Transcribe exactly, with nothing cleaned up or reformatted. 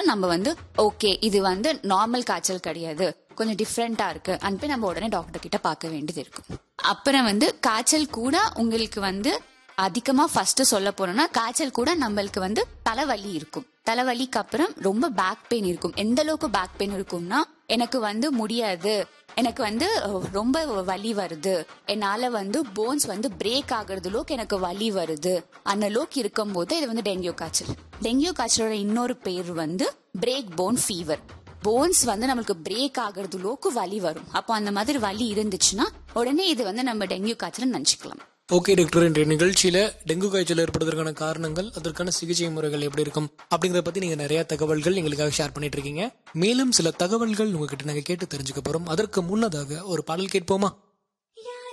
நம்ம வந்து ஓகே இது வந்து நார்மல் காய்ச்சல் கிடையாது, கொஞ்சம் டிஃப்ரெண்டா இருக்கு அனுப்பி நம்ம உடனே டாக்டர் கிட்ட பார்க்க வேண்டியது இருக்கும். அப்புறம் வந்து காய்ச்சல் கூட உங்களுக்கு வந்து அதிகமா ஃபர்ஸ்ட் சொல்ல போறோம்னா காய்ச்சல் கூட நம்மளுக்கு வந்து தலைவலி இருக்கும். தலைவலிக்கு அப்புறம் ரொம்ப பேக் பெயின் இருக்கும். எந்த அளவுக்கு பேக் பெயின் இருக்கும்னா எனக்கு வந்து முடியாது, எனக்கு வந்து ரொம்ப வலி வருது, என்னால வந்து போன்ஸ் வந்து பிரேக் ஆகுறது அளவுக்கு எனக்கு வலி வருது, அந்த அளவுக்கு இருக்கும் போது இது வந்து டெங்கு காய்ச்சல். டெங்கு காய்ச்சலோட இன்னொரு பேர் வந்து பிரேக் போன் ஃபீவர். போன்ஸ் வந்து நம்மளுக்கு பிரேக் ஆகுறது அளவுக்கு வலி வரும். அப்போ அந்த மாதிரி வலி இருந்துச்சுன்னா உடனே இது வந்து நம்ம டெங்கு காய்ச்சல் நினைச்சுக்கலாம். ஓகே டாக்டர், இன்றைய நிகழ்ச்சியில டெங்கு காய்ச்சல் ஏற்படுவதற்கான காரணங்கள், அதற்கான சிகிச்சை முறைகள் எப்படி இருக்கும் அப்படிங்கறத பத்தி நீங்க நிறைய தகவல்கள் எங்களுக்காக ஷேர் பண்ணிட்டு இருக்கீங்க. மேலும் சில தகவல்கள் உங்ககிட்ட நாங்க கேட்டு தெரிஞ்சுக்க போறோம். அதற்கு முன்னதாக ஒரு பாடல் கேட்போமா?